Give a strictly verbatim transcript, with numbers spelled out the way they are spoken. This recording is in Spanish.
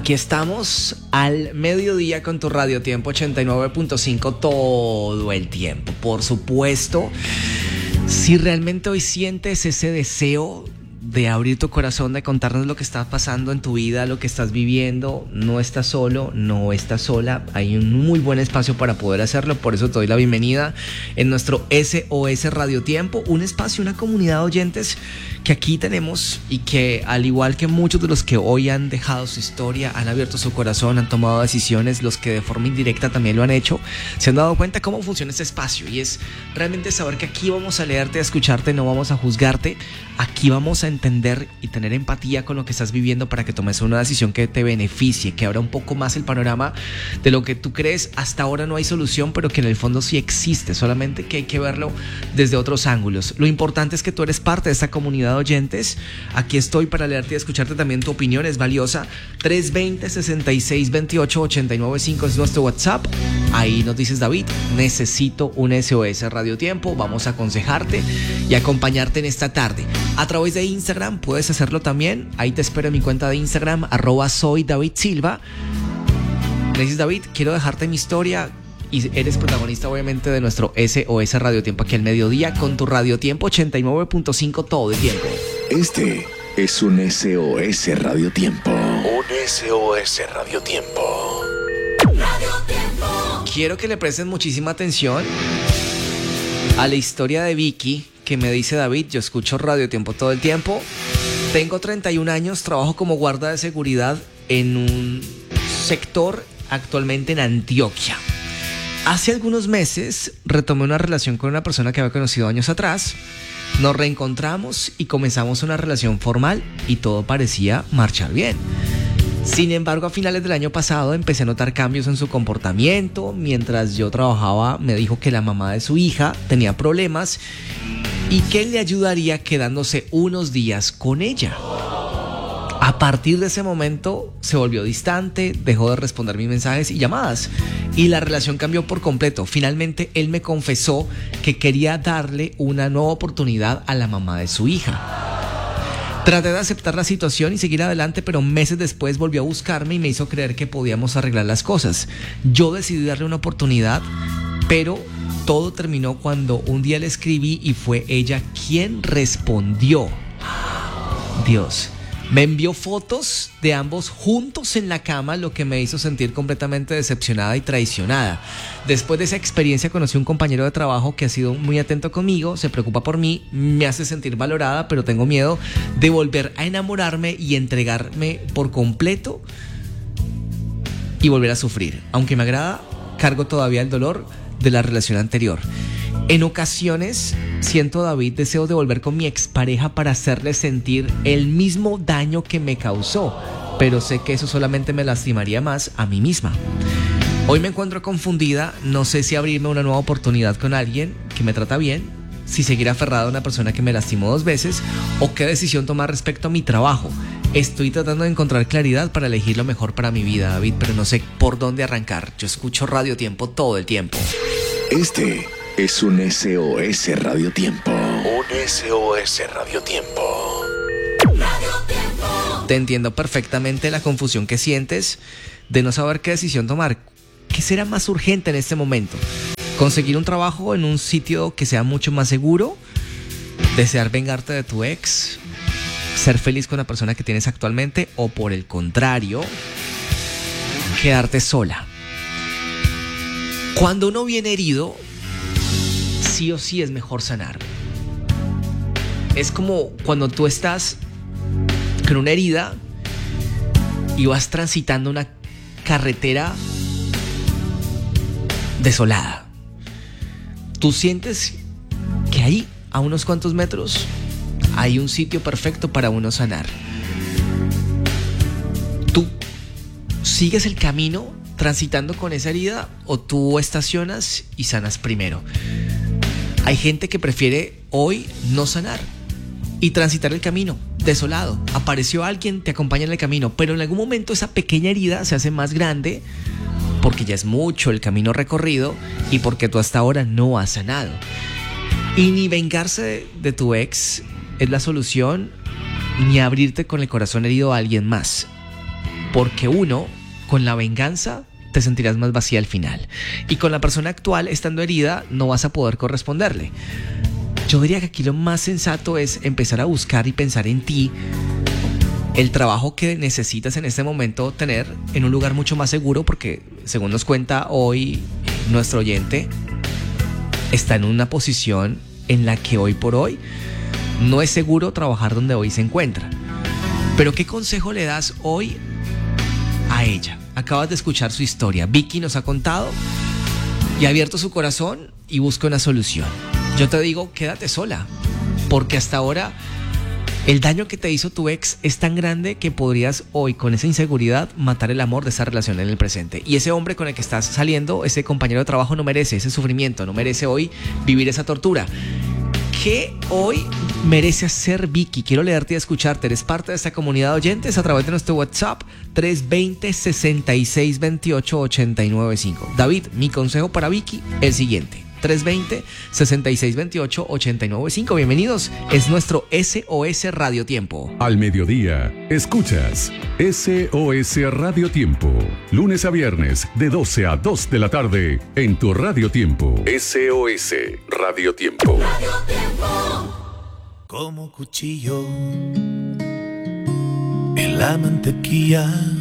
Aquí estamos al mediodía con tu Radio Tiempo ochenta y nueve punto cinco todo el tiempo. Por supuesto, si realmente hoy sientes ese deseo de abrir tu corazón, de contarnos lo que está pasando en tu vida, lo que estás viviendo, no estás solo, no estás sola. Hay un muy buen espacio para poder hacerlo. Por eso te doy la bienvenida en nuestro S O S Radio Tiempo, un espacio, una comunidad de oyentes que aquí tenemos y que, al igual que muchos de los que hoy han dejado su historia, han abierto su corazón, han tomado decisiones, los que de forma indirecta también lo han hecho, se han dado cuenta cómo funciona este espacio, y es realmente saber que aquí vamos a leerte, a escucharte, no vamos a juzgarte. Aquí vamos a entender y tener empatía con lo que estás viviendo para que tomes una decisión que te beneficie, que abra un poco más el panorama de lo que tú crees hasta ahora no hay solución, pero que en el fondo sí existe, solamente que hay que verlo desde otros ángulos. Lo importante es que tú eres parte de esta comunidad de oyentes. Aquí estoy para leerte y escucharte también. Tu opinión es valiosa. tres dos cero, seis seis dos ocho, ocho nueve cinco es nuestro WhatsApp. Ahí nos dices: David, necesito un S O S Radio Tiempo. Vamos a aconsejarte y acompañarte en esta tarde. A través de Instagram puedes hacerlo también. Ahí te espero en mi cuenta de Instagram, arroba soy David Silva. Me dices: David, quiero dejarte mi historia. Y eres protagonista, obviamente, de nuestro S O S Radio Tiempo aquí al mediodía con tu Radio Tiempo ochenta y nueve punto cinco todo el tiempo. Este es un S O S Radio Tiempo. Un S O S Radio Tiempo. Radio Tiempo. Quiero que le presten muchísima atención a la historia de Vicky, que me dice: David, yo escucho Radio Tiempo todo el tiempo. Tengo treinta y un años, trabajo como guarda de seguridad en un sector actualmente en Antioquia. Hace algunos meses retomé una relación con una persona que había conocido años atrás. Nos reencontramos y comenzamos una relación formal y todo parecía marchar bien. Sin embargo, a finales del año pasado empecé a notar cambios en su comportamiento. Mientras yo trabajaba, me dijo que la mamá de su hija tenía problemas y que él le ayudaría quedándose unos días con ella. A partir de ese momento se volvió distante, dejó de responder mis mensajes y llamadas, y la relación cambió por completo. Finalmente él me confesó que quería darle una nueva oportunidad a la mamá de su hija. Traté de aceptar la situación y seguir adelante, pero meses después volvió a buscarme y me hizo creer que podíamos arreglar las cosas. Yo decidí darle una oportunidad, pero todo terminó cuando un día le escribí y fue ella quien respondió. Dios. Me envió fotos de ambos juntos en la cama, lo que me hizo sentir completamente decepcionada y traicionada. Después de esa experiencia conocí a un compañero de trabajo que ha sido muy atento conmigo, se preocupa por mí, me hace sentir valorada, pero tengo miedo de volver a enamorarme y entregarme por completo y volver a sufrir. Aunque me agrada, cargo todavía el dolor de la relación anterior. En ocasiones siento, David, deseo de volver con mi expareja para hacerle sentir el mismo daño que me causó, pero sé que eso solamente me lastimaría más a mí misma. Hoy me encuentro confundida, no sé si abrirme una nueva oportunidad con alguien que me trata bien, si seguir aferrada a una persona que me lastimó dos veces, o qué decisión tomar respecto a mi trabajo. Estoy tratando de encontrar claridad para elegir lo mejor para mi vida, David, pero no sé por dónde arrancar. Yo escucho Radio Tiempo todo el tiempo. Este es un S O S Radio Tiempo. Un S O S Radio Tiempo. Radio Tiempo. Te entiendo perfectamente la confusión que sientes de no saber qué decisión tomar. ¿Qué será más urgente en este momento? ¿Conseguir un trabajo en un sitio que sea mucho más seguro? ¿Desear vengarte de tu ex? ¿Ser feliz con la persona que tienes actualmente? ¿O por el contrario, quedarte sola? Cuando uno viene herido, sí o sí es mejor sanar. Es como cuando tú estás con una herida y vas transitando una carretera desolada. Tú sientes que ahí, a unos cuantos metros, hay un sitio perfecto para uno sanar. Tú sigues el camino transitando con esa herida, o tú estacionas y sanas primero. Hay gente que prefiere hoy no sanar y transitar el camino desolado. Apareció alguien, te acompaña en el camino, pero en algún momento esa pequeña herida se hace más grande porque ya es mucho el camino recorrido y porque tú hasta ahora no has sanado. Y ni vengarse de, de tu ex es la solución, ni abrirte con el corazón herido a alguien más. porque uno, con la venganza, te sentirás más vacía al final. Y con la persona actual, estando herida, no vas a poder corresponderle. Yo diría que aquí lo más sensato es empezar a buscar y pensar en ti, el trabajo que necesitas en este momento tener en un lugar mucho más seguro, porque según nos cuenta hoy nuestro oyente, está en una posición en la que hoy por hoy no es seguro trabajar donde hoy se encuentra. Pero ¿qué consejo le das hoy a ella? Acabas de escuchar su historia. Vicky nos ha contado y ha abierto su corazón y busca una solución. Yo te digo, quédate sola, porque hasta ahora el daño que te hizo tu ex es tan grande que podrías hoy, con esa inseguridad, matar el amor de esa relación en el presente. Y ese hombre con el que estás saliendo, ese compañero de trabajo, no merece ese sufrimiento, no merece hoy vivir esa tortura. ¿Qué hoy merece hacer Vicky? Quiero leerte y escucharte. Eres parte de esta comunidad de oyentes a través de nuestro WhatsApp tres dos cero, seis seis dos ocho, ocho nueve cinco. David, mi consejo para Vicky, el siguiente. tres dos cero, seis seis dos ocho, ocho nueve cinco. Bienvenidos, es nuestro S O S Radio Tiempo. Al mediodía, escuchas S O S Radio Tiempo. Lunes a viernes, de doce a dos de la tarde, en tu Radio Tiempo. S O S Radio Tiempo. Radio Tiempo. Como cuchillo en la mantequilla